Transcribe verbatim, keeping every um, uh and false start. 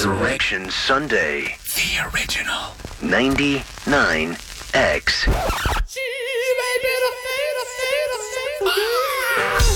Resurrection Sunday. The original. ninety-nine X. She may be the fate of fate of fate.